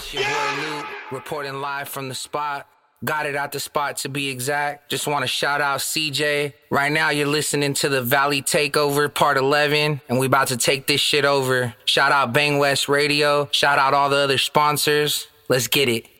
It's your boy Luke, reporting live from the spot. Got it out the spot to be exact. Just want to shout out CJ. Right now you're listening to the Valley Takeover Part 11, and we about to take this shit over. Shout out Bang West Radio. Shout out all the other sponsors. Let's get it.